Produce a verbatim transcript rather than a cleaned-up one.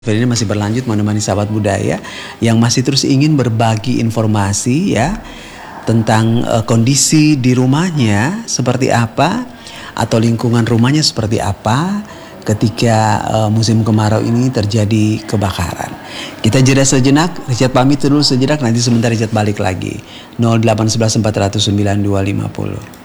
Ini masih berlanjut menemani sahabat budaya yang masih terus ingin berbagi informasi ya tentang uh, kondisi di rumahnya seperti apa atau lingkungan rumahnya seperti apa ketika uh, musim kemarau ini terjadi kebakaran. Kita jeda sejenak, Richard pamit dulu sejenak, nanti sebentar Richard balik lagi. nol delapan satu satu empat nol nol sembilan dua lima nol.